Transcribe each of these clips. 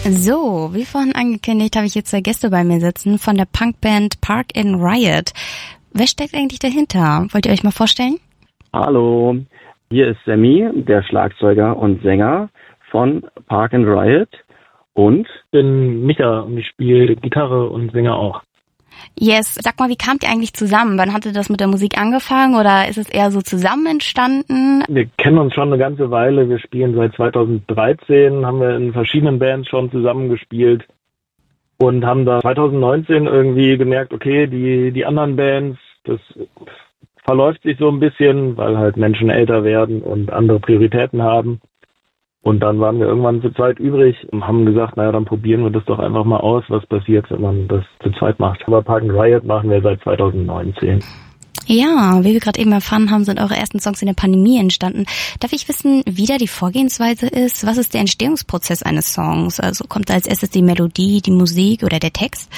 So, wie vorhin angekündigt, habe ich jetzt 2 Gäste bei mir sitzen von der Punkband Park and Riot. Wer steckt eigentlich dahinter? Wollt ihr euch mal vorstellen? Hallo, hier ist Sammy, der Schlagzeuger und Sänger von Park and Riot. Und? Ich bin Micha und ich spiele Gitarre und singe auch. Yes, sag mal, wie kamt ihr eigentlich zusammen? Wann hatte das mit der Musik angefangen oder ist es eher so zusammen entstanden? Wir kennen uns schon eine ganze Weile. Wir spielen seit 2013, haben wir in verschiedenen Bands schon zusammengespielt und haben da 2019 irgendwie gemerkt, okay, die anderen Bands, das verläuft sich so ein bisschen, weil halt Menschen älter werden und andere Prioritäten haben. Und dann waren wir irgendwann zu zweit übrig und haben gesagt, naja, dann probieren wir das doch einfach mal aus, was passiert, wenn man das zu zweit macht. Aber Park and Riot machen wir seit 2019. Ja, wie wir gerade eben erfahren haben, sind eure ersten Songs in der Pandemie entstanden. Darf ich wissen, wie da die Vorgehensweise ist? Was ist der Entstehungsprozess eines Songs? Also kommt da als erstes die Melodie, die Musik oder der Text?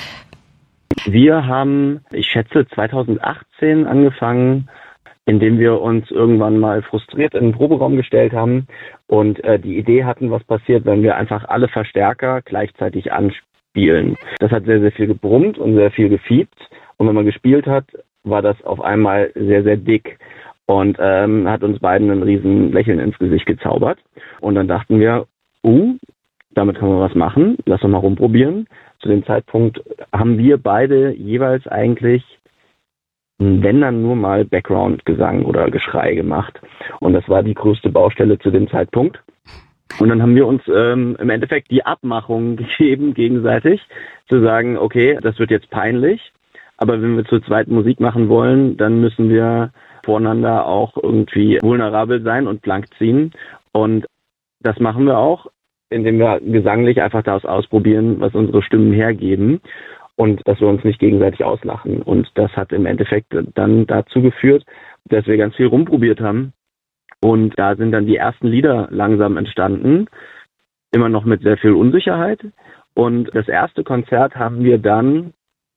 Wir haben, ich schätze, 2018 angefangen, indem wir uns irgendwann mal frustriert in den Proberaum gestellt haben und die Idee hatten, was passiert, wenn wir einfach alle Verstärker gleichzeitig anspielen. Das hat sehr, sehr viel gebrummt und sehr viel gefiebt. Und wenn man gespielt hat, war das auf einmal sehr, sehr dick und hat uns beiden ein riesen Lächeln ins Gesicht gezaubert. Und dann dachten wir, damit können wir was machen, lass uns mal rumprobieren. Zu dem Zeitpunkt haben wir beide jeweils eigentlich, wenn dann nur mal Background-Gesang oder Geschrei gemacht. Und das war die größte Baustelle zu dem Zeitpunkt. Und dann haben wir uns im Endeffekt die Abmachung gegeben, gegenseitig, zu sagen, okay, das wird jetzt peinlich, aber wenn wir zu zweit Musik machen wollen, dann müssen wir voreinander auch irgendwie vulnerabel sein und blank ziehen. Und das machen wir auch, indem wir gesanglich einfach das ausprobieren, was unsere Stimmen hergeben. Und dass wir uns nicht gegenseitig auslachen. Und das hat im Endeffekt dann dazu geführt, dass wir ganz viel rumprobiert haben. Und da sind dann die ersten Lieder langsam entstanden, immer noch mit sehr viel Unsicherheit. Und das erste Konzert haben wir dann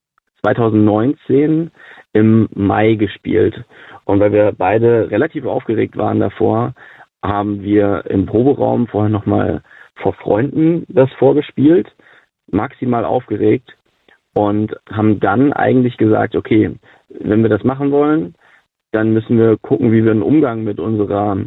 2019 im Mai gespielt. Und weil wir beide relativ aufgeregt waren davor, haben wir im Proberaum vorher nochmal vor Freunden das vorgespielt, maximal aufgeregt. Und haben dann eigentlich gesagt, okay, wenn wir das machen wollen, dann müssen wir gucken, wie wir einen Umgang mit unserer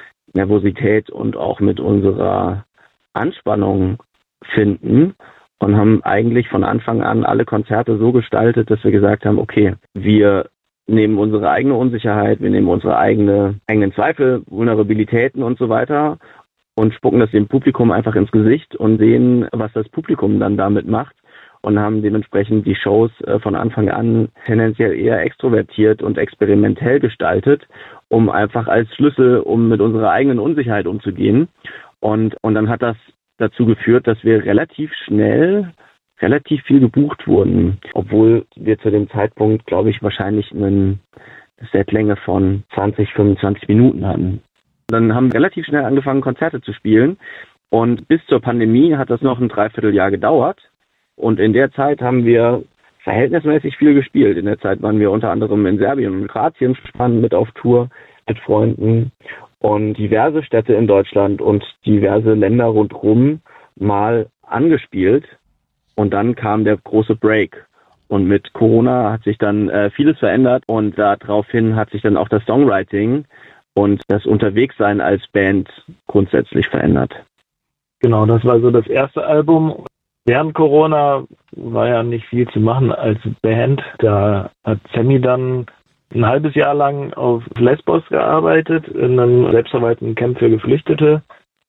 Nervosität und auch mit unserer Anspannung finden. Und haben eigentlich von Anfang an alle Konzerte so gestaltet, dass wir gesagt haben, okay, wir nehmen unsere eigene Unsicherheit, wir nehmen unsere eigenen Zweifel, Vulnerabilitäten und so weiter und spucken das dem Publikum einfach ins Gesicht und sehen, was das Publikum dann damit macht. Und haben dementsprechend die Shows von Anfang an tendenziell eher extrovertiert und experimentell gestaltet, um einfach als Schlüssel, um mit unserer eigenen Unsicherheit umzugehen. Und dann hat das dazu geführt, dass wir relativ schnell relativ viel gebucht wurden, obwohl wir zu dem Zeitpunkt, glaube ich, wahrscheinlich eine Setlänge von 20, 25 Minuten hatten. Dann haben wir relativ schnell angefangen, Konzerte zu spielen. Und bis zur Pandemie hat das noch ein Dreivierteljahr gedauert. Und in der Zeit haben wir verhältnismäßig viel gespielt. In der Zeit waren wir unter anderem in Serbien und Kroatien spannend mit auf Tour mit Freunden und diverse Städte in Deutschland und diverse Länder rundherum mal angespielt. Und dann kam der große Break. Und mit Corona hat sich dann vieles verändert und daraufhin hat sich dann auch das Songwriting und das Unterwegssein als Band grundsätzlich verändert. Genau, das war so das erste Album. Während Corona war ja nicht viel zu machen als Band. Da hat Sammy dann ein halbes Jahr lang auf Lesbos gearbeitet, in einem selbstverwalteten Camp für Geflüchtete.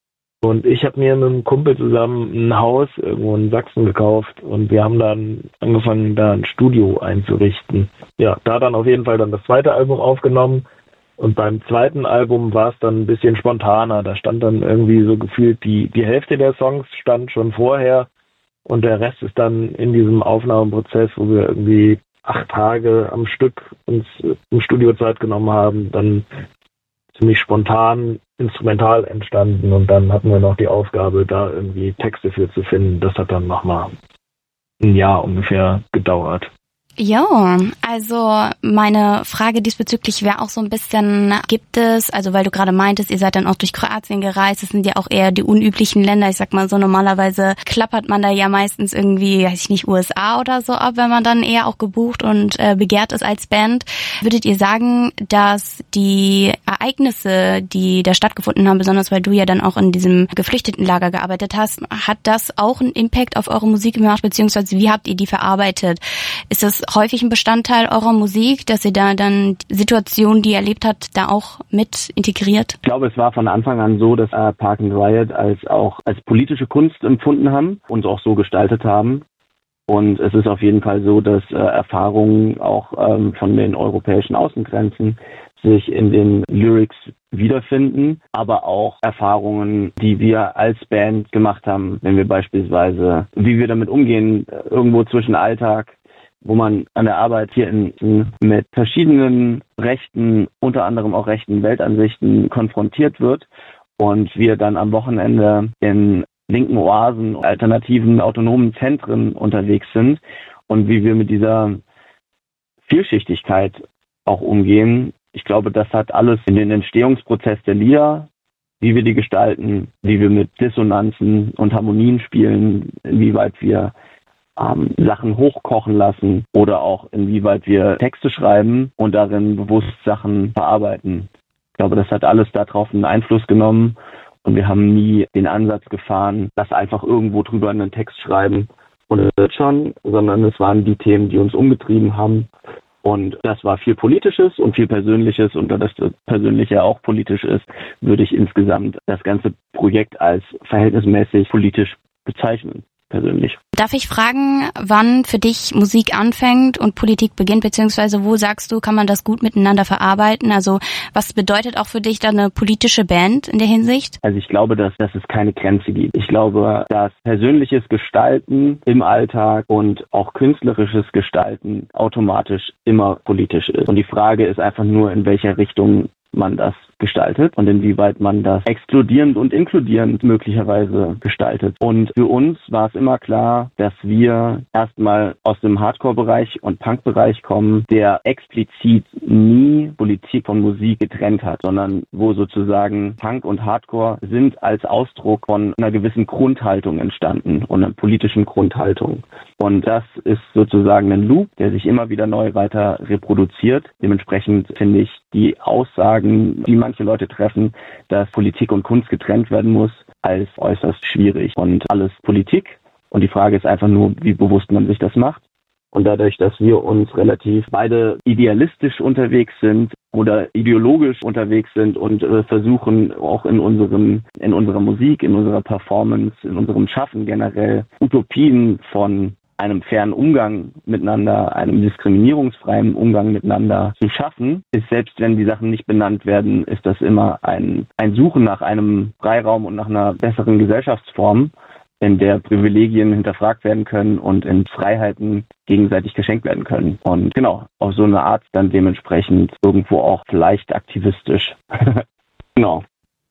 Und ich habe mir mit einem Kumpel zusammen ein Haus irgendwo in Sachsen gekauft und wir haben dann angefangen, da ein Studio einzurichten. Ja, da dann auf jeden Fall dann das zweite Album aufgenommen. Und beim zweiten Album war es dann ein bisschen spontaner. Da stand dann irgendwie so gefühlt die Hälfte der Songs stand schon vorher. Und der Rest ist dann in diesem Aufnahmeprozess, wo wir irgendwie 8 Tage am Stück uns im Studio Zeit genommen haben, dann ziemlich spontan instrumental entstanden. Und dann hatten wir noch die Aufgabe, da irgendwie Texte für zu finden. Das hat dann nochmal ein Jahr ungefähr gedauert. Ja, also meine Frage diesbezüglich wäre auch so ein bisschen, gibt es, also weil du gerade meintest, ihr seid dann auch durch Kroatien gereist, das sind ja auch eher die unüblichen Länder, ich sag mal so, normalerweise klappert man da ja meistens irgendwie, weiß ich nicht, USA oder so ab, wenn man dann eher auch gebucht und begehrt ist als Band. Würdet ihr sagen, dass die Ereignisse, die da stattgefunden haben, besonders weil du ja dann auch in diesem Geflüchtetenlager gearbeitet hast, hat das auch einen Impact auf eure Musik gemacht, beziehungsweise wie habt ihr die verarbeitet? Ist das häufig ein Bestandteil eurer Musik, dass ihr da dann Situationen, die ihr erlebt habt, da auch mit integriert? Ich glaube, es war von Anfang an so, dass Park and Riot als politische Kunst empfunden haben und auch so gestaltet haben. Und es ist auf jeden Fall so, dass Erfahrungen auch von den europäischen Außengrenzen sich in den Lyrics wiederfinden, aber auch Erfahrungen, die wir als Band gemacht haben, wenn wir beispielsweise, wie wir damit umgehen, irgendwo zwischen Alltag, wo man an der Arbeit hier mit verschiedenen rechten, unter anderem auch rechten Weltansichten konfrontiert wird und wir dann am Wochenende in linken Oasen, alternativen, autonomen Zentren unterwegs sind und wie wir mit dieser Vielschichtigkeit auch umgehen. Ich glaube, das hat alles in den Entstehungsprozess der Lieder, wie wir die gestalten, wie wir mit Dissonanzen und Harmonien spielen, inwieweit wir Sachen hochkochen lassen oder auch inwieweit wir Texte schreiben und darin bewusst Sachen verarbeiten. Ich glaube, das hat alles darauf einen Einfluss genommen und wir haben nie den Ansatz gefahren, dass einfach irgendwo drüber einen Text schreiben und es wird schon, sondern es waren die Themen, die uns umgetrieben haben. Und das war viel Politisches und viel Persönliches und da das Persönliche auch politisch ist, würde ich insgesamt das ganze Projekt als verhältnismäßig politisch bezeichnen. Persönlich. Darf ich fragen, wann für dich Musik anfängt und Politik beginnt, beziehungsweise wo sagst du, kann man das gut miteinander verarbeiten? Also was bedeutet auch für dich dann eine politische Band in der Hinsicht? Also ich glaube, dass es keine Grenze gibt. Ich glaube, dass persönliches Gestalten im Alltag und auch künstlerisches Gestalten automatisch immer politisch ist. Und die Frage ist einfach nur, in welcher Richtung man das gestaltet und inwieweit man das exkludierend und inkludierend möglicherweise gestaltet. Und für uns war es immer klar, dass wir erstmal aus dem Hardcore-Bereich und Punk-Bereich kommen, der explizit nie Politik von Musik getrennt hat, sondern wo sozusagen Punk und Hardcore sind als Ausdruck von einer gewissen Grundhaltung entstanden und einer politischen Grundhaltung. Und das ist sozusagen ein Loop, der sich immer wieder neu weiter reproduziert. Dementsprechend finde ich die Aussagen, die manche Leute treffen, dass Politik und Kunst getrennt werden muss, als äußerst schwierig. Und alles Politik. Und die Frage ist einfach nur, wie bewusst man sich das macht. Und dadurch, dass wir uns relativ beide idealistisch unterwegs sind oder ideologisch unterwegs sind und versuchen auch in unserer Musik, in unserer Performance, in unserem Schaffen generell Utopien von einem fairen Umgang miteinander, einem diskriminierungsfreien Umgang miteinander zu schaffen, ist, selbst wenn die Sachen nicht benannt werden, ist das immer ein Suchen nach einem Freiraum und nach einer besseren Gesellschaftsform, in der Privilegien hinterfragt werden können und in Freiheiten gegenseitig geschenkt werden können. Und genau, auf so eine Art dann dementsprechend irgendwo auch vielleicht aktivistisch. Genau.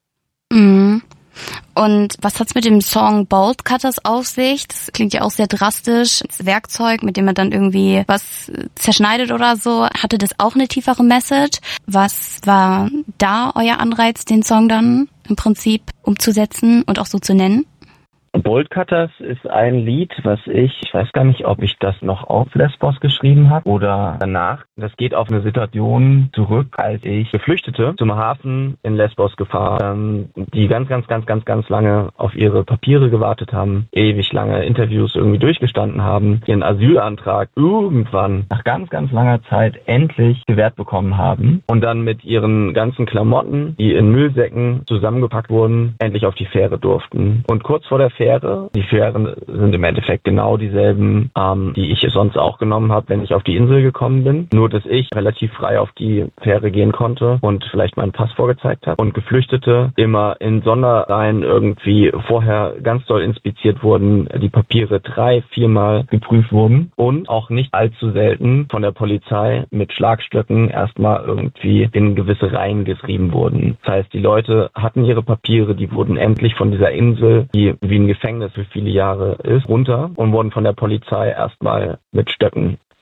Mhm. Und was hat's mit dem Song Bolt Cutters auf sich? Das klingt ja auch sehr drastisch. Das Werkzeug, mit dem man dann irgendwie was zerschneidet oder so. Hatte das auch eine tiefere Message? Was war da euer Anreiz, den Song dann im Prinzip umzusetzen und auch so zu nennen? Bolt Cutters ist ein Lied, was ich weiß gar nicht, ob ich das noch auf Lesbos geschrieben habe oder danach. Das geht auf eine Situation zurück, als ich Geflüchtete zum Hafen in Lesbos gefahren, die ganz lange auf ihre Papiere gewartet haben, ewig lange Interviews irgendwie durchgestanden haben, ihren Asylantrag irgendwann nach ganz langer Zeit endlich gewährt bekommen haben und dann mit ihren ganzen Klamotten, die in Müllsäcken zusammengepackt wurden, endlich auf die Fähre durften. Und kurz vor der Fähre. Die Fähren sind im Endeffekt genau dieselben, die ich sonst auch genommen habe, wenn ich auf die Insel gekommen bin. Nur, dass ich relativ frei auf die Fähre gehen konnte und vielleicht meinen Pass vorgezeigt habe. Und Geflüchtete immer in Sonderreihen irgendwie vorher ganz doll inspiziert wurden, die Papiere 3-4 Mal geprüft wurden und auch nicht allzu selten von der Polizei mit Schlagstöcken erstmal irgendwie in gewisse Reihen getrieben wurden. Das heißt, die Leute hatten ihre Papiere, die wurden endlich von dieser Insel, die wie ein Gefängnis für viele Jahre ist, runter und wurden von der Polizei erstmal mit Stöcken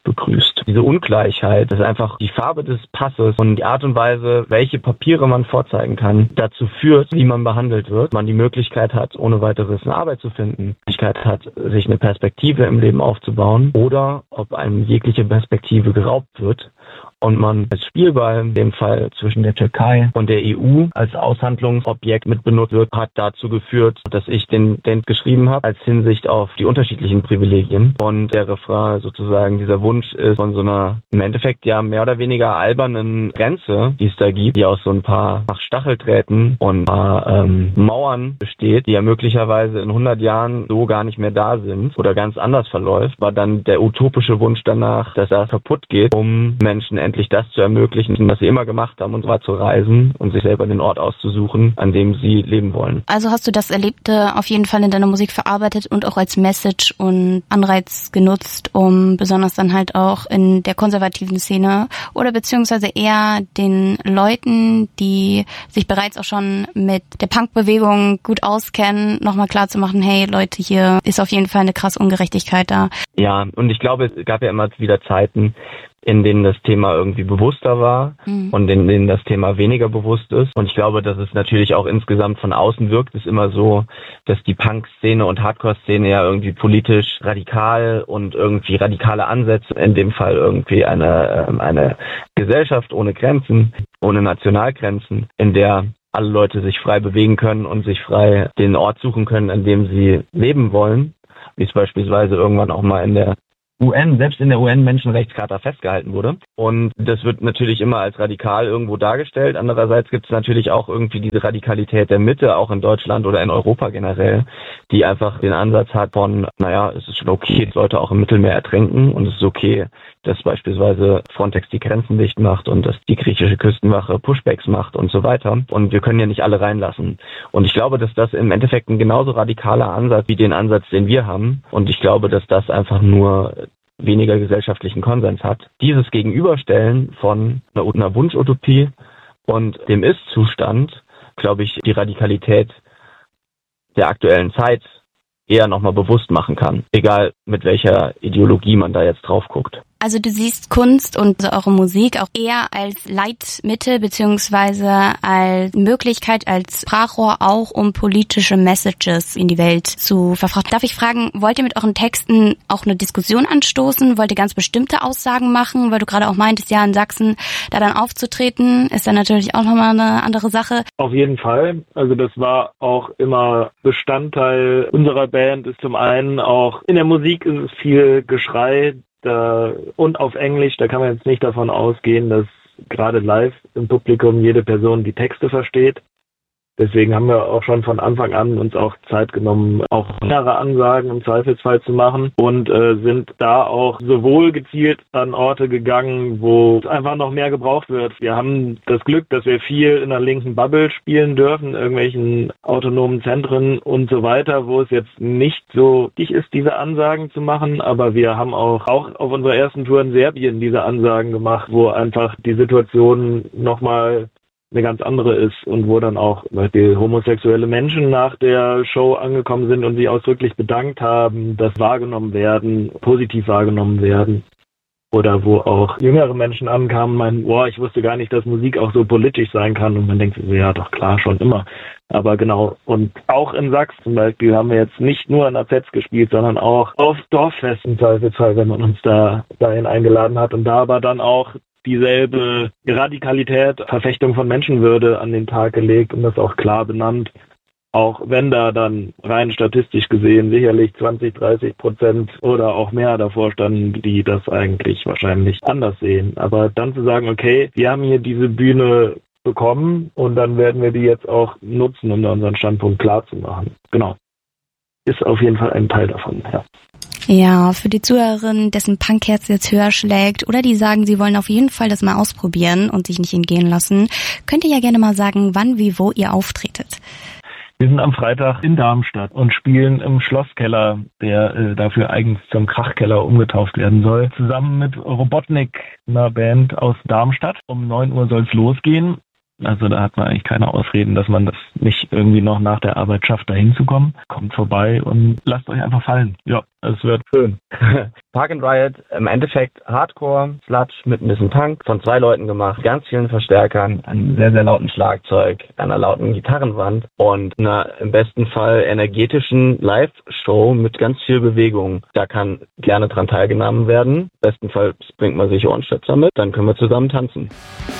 begrüßt. Diese Ungleichheit, dass einfach die Farbe des Passes und die Art und Weise, welche Papiere man vorzeigen kann, dazu führt, wie man behandelt wird. Man die Möglichkeit hat, ohne weiteres eine Arbeit zu finden, die Möglichkeit hat, sich eine Perspektive im Leben aufzubauen, oder ob einem jegliche Perspektive geraubt wird und man als Spielball, in dem Fall zwischen der Türkei und der EU, als Aushandlungsobjekt mit benutzt wird, hat dazu geführt, dass ich den geschrieben habe, als Hinsicht auf die unterschiedlichen Privilegien. Und der Refrain sozusagen, dieser Wunsch ist von so einer im Endeffekt ja mehr oder weniger albernen Grenze, die es da gibt, die aus so ein paar Stacheldrähten und ein paar Mauern besteht, die ja möglicherweise in 100 Jahren so gar nicht mehr da sind oder ganz anders verläuft, war dann der utopische Wunsch danach, dass er kaputt geht, um Menschen endlich das zu ermöglichen, was sie immer gemacht haben, und zwar zu reisen und sich selber den Ort auszusuchen, an dem sie leben wollen. Also hast du das Erlebte auf jeden Fall in deiner Musik verarbeitet und auch als Message und Anreiz genutzt, um besonders dann halt auch in der konservativen Szene oder beziehungsweise eher den Leuten, die sich bereits auch schon mit der Punkbewegung gut auskennen, nochmal klar zu machen, hey Leute, hier ist auf jeden Fall eine krasse Ungerechtigkeit da. Ja, und ich glaube, es gab ja immer wieder Zeiten, in denen das Thema irgendwie bewusster war und in denen das Thema weniger bewusst ist. Und ich glaube, dass es natürlich auch insgesamt von außen wirkt, ist immer so, dass die Punk-Szene und Hardcore-Szene ja irgendwie politisch radikal und irgendwie radikale Ansätze, in dem Fall irgendwie eine Gesellschaft ohne Grenzen, ohne Nationalgrenzen, in der alle Leute sich frei bewegen können und sich frei den Ort suchen können, an dem sie leben wollen, wie es beispielsweise irgendwann auch mal in der selbst in der UN-Menschenrechtscharta festgehalten wurde. Und das wird natürlich immer als radikal irgendwo dargestellt. Andererseits gibt es natürlich auch irgendwie diese Radikalität der Mitte, auch in Deutschland oder in Europa generell, die einfach den Ansatz hat von, es ist schon okay, dass Leute auch im Mittelmeer ertrinken, und es ist okay, dass beispielsweise Frontex die Grenzen dicht macht und dass die griechische Küstenwache Pushbacks macht und so weiter. Und wir können ja nicht alle reinlassen. Und ich glaube, dass das im Endeffekt ein genauso radikaler Ansatz wie den Ansatz, den wir haben. Und ich glaube, dass das einfach nur weniger gesellschaftlichen Konsens hat. Dieses Gegenüberstellen von einer Wunschutopie und dem Ist-Zustand, glaube ich, die Radikalität der aktuellen Zeit eher nochmal bewusst machen kann. Egal, mit welcher Ideologie man da jetzt drauf guckt. Also du siehst Kunst und eure Musik auch eher als Leitmittel beziehungsweise als Möglichkeit, als Sprachrohr auch, um politische Messages in die Welt zu verfrachten. Darf ich fragen, wollt ihr mit euren Texten auch eine Diskussion anstoßen? Wollt ihr ganz bestimmte Aussagen machen? Weil du gerade auch meintest, ja, in Sachsen da dann aufzutreten, ist dann natürlich auch nochmal eine andere Sache. Auf jeden Fall. Also das war auch immer Bestandteil unserer Band. Ist zum einen auch in der Musik ist es viel Geschrei, und auf Englisch, da kann man jetzt nicht davon ausgehen, dass gerade live im Publikum jede Person die Texte versteht. Deswegen haben wir auch schon von Anfang an uns auch Zeit genommen, auch längere Ansagen im Zweifelsfall zu machen, und sind da auch sowohl gezielt an Orte gegangen, wo es einfach noch mehr gebraucht wird. Wir haben das Glück, dass wir viel in der linken Bubble spielen dürfen, in irgendwelchen autonomen Zentren und so weiter, wo es jetzt nicht so wichtig ist, diese Ansagen zu machen, aber wir haben auch auf unserer ersten Tour in Serbien diese Ansagen gemacht, wo einfach die Situation nochmal eine ganz andere ist und wo dann auch die homosexuelle Menschen nach der Show angekommen sind und sich ausdrücklich bedankt haben, dass wahrgenommen werden, positiv wahrgenommen werden. Oder wo auch jüngere Menschen ankamen und meinten, ich wusste gar nicht, dass Musik auch so politisch sein kann. Und man denkt so, ja doch klar, schon immer. Aber genau, und auch in Sachsen zum Beispiel haben wir jetzt nicht nur in AZ gespielt, sondern auch auf Dorffesten im Zweifelsfall, wenn man uns dahin eingeladen hat. Und da aber dann auch dieselbe Radikalität, Verfechtung von Menschenwürde an den Tag gelegt und das auch klar benannt. Auch wenn da dann rein statistisch gesehen sicherlich 20-30% oder auch mehr davor standen, die das eigentlich wahrscheinlich anders sehen. Aber dann zu sagen, okay, wir haben hier diese Bühne bekommen und dann werden wir die jetzt auch nutzen, um da unseren Standpunkt klar zu machen. Genau. Ist auf jeden Fall ein Teil davon, ja. Ja, für die Zuhörerinnen, dessen Punkherz jetzt höher schlägt oder die sagen, sie wollen auf jeden Fall das mal ausprobieren und sich nicht entgehen lassen, könnt ihr ja gerne mal sagen, wann, wie, wo ihr auftretet. Wir sind am Freitag in Darmstadt und spielen im Schlosskeller, der dafür eigens zum Krachkeller umgetauft werden soll, zusammen mit Robotnik, einer Band aus Darmstadt. Um 9 Uhr soll es losgehen. Also da hat man eigentlich keine Ausreden, dass man das nicht irgendwie noch nach der Arbeit schafft, da hinzukommen. Kommt vorbei und lasst euch einfach fallen. Ja, es wird schön. Park and Riot, im Endeffekt Hardcore, Sludge mit ein bisschen Punk, von 2 Leuten gemacht, ganz vielen Verstärkern, einem sehr, sehr lauten Schlagzeug, einer lauten Gitarrenwand und einer im besten Fall energetischen Live-Show mit ganz viel Bewegung. Da kann gerne dran teilgenommen werden. Im besten Fall bringt man sich Ohrenschützer mit, dann können wir zusammen tanzen.